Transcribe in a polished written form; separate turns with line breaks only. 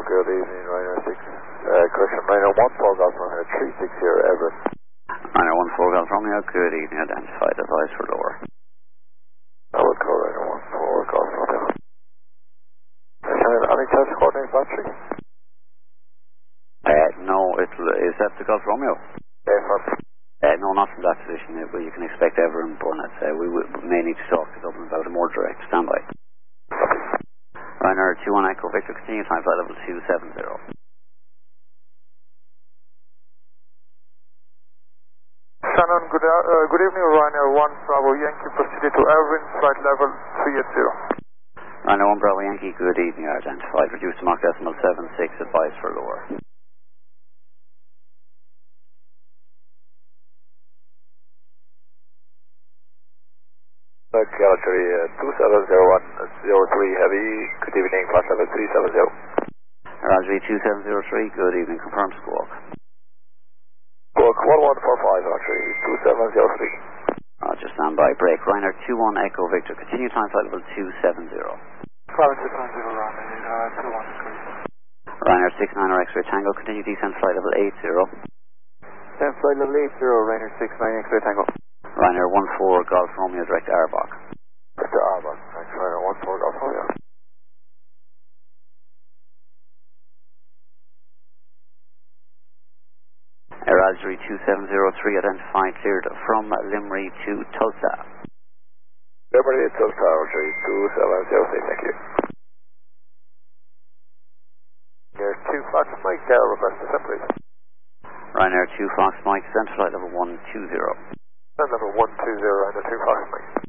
good evening, Ryanair 6. Correction, Ryanair 14 Golf Romeo 360 Everett.
Ryanair 14 Golf Romeo, good evening, identified, advice for lower.
I would call Ryanair 14 Golf Romeo. Any chance coordinate battery?
No, is that the Golf Romeo? No, not from that position. You can expect Everett and Burnett. We may need to talk to Dublin about a more direct standby. Ryanair 21 Echo Victor, continue time flight level 270.
Shannon, good evening, Ryanair 1 Bravo Yankee, proceeded to Everett, flight level 380.
Ryanair 1 Bravo Yankee, good evening, identified, reduced to Mach decimal 76, advice for lower.
Galaxy 270103 Heavy, good evening, flight level 370.
Raspberry 2703, good evening, confirm squawk.
Squawk 1145, Galaxy 2703.
Roger, standby, break. Ryanair 21 Echo Victor, continue time flight level 270.
Climate 690, Ryanair 21
Ryanair 69 X-ray Tango, continue descent flight level 80.
Descent flight level 80, Ryanair 69 X-ray Tango.
Ryanair 14 Golf Romeo, direct Arbach.
Direct Arbach, thanks, Ryanair 14 Golf Romeo.
Raspberry 2703, identified, cleared from Limerick to Tulsa.
Limerick to Tulsa, Raspberry 2703, thank you. There's 2 Fox Mike, request descent, please.
Ryanair 2 Fox Mike, descent flight level 120.
Level 120, Ryanair 2 Fox Mike.